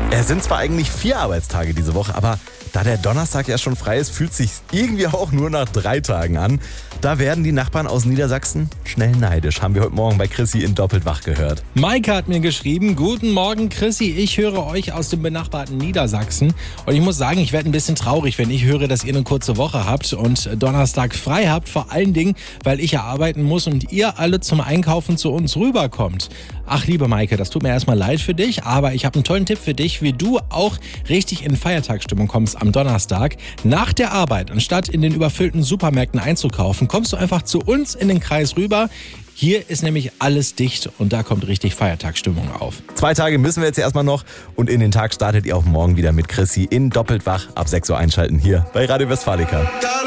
Es sind zwar eigentlich 4 Arbeitstage diese Woche, aber da der Donnerstag ja schon frei ist, fühlt sich irgendwie auch nur nach 3 Tagen an. Da werden die Nachbarn aus Niedersachsen schnell neidisch, haben wir heute Morgen bei Chrissy in Doppelt wach gehört. Maike hat mir geschrieben, guten Morgen Chrissy, ich höre euch aus dem benachbarten Niedersachsen und ich muss sagen, ich werde ein bisschen traurig, wenn ich höre, dass ihr eine kurze Woche habt und Donnerstag frei habt, vor allen Dingen, weil ich ja arbeiten muss und ihr alle zum Einkaufen zu uns rüberkommt. Ach liebe Maike, das tut mir erstmal leid für dich, aber ich habe einen tollen Tipp für dich, wie du auch richtig in Feiertagsstimmung kommst am Donnerstag. Nach der Arbeit, anstatt in den überfüllten Supermärkten einzukaufen, kommst du einfach zu uns in den Kreis rüber. Hier ist nämlich alles dicht und da kommt richtig Feiertagsstimmung auf. 2 Tage müssen wir jetzt erstmal noch und in den Tag startet ihr auch morgen wieder mit Chrissy in Doppelt wach ab 6 Uhr einschalten hier bei Radio Westfalica.